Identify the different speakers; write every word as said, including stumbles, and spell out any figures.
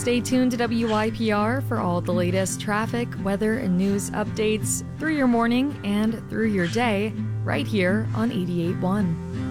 Speaker 1: Stay tuned to W Y P R for all the latest traffic, weather, and news updates through your morning and through your day right here on eighty-eight point one.